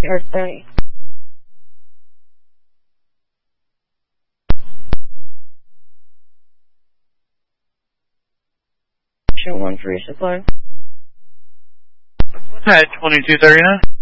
Yard 30. Show 1 for resupply. Hi, 2239.